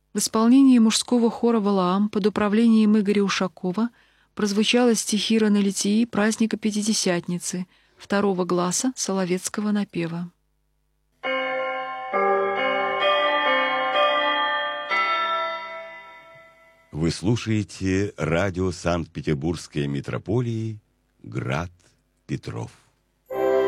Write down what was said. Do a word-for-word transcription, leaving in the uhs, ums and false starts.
В исполнении мужского хора «Валаам» под управлением Игоря Ушакова прозвучала стихира на литии праздника Пятидесятницы, второго гласа Соловецкого напева. Вы слушаете радио Санкт-Петербургской митрополии «Град Петров».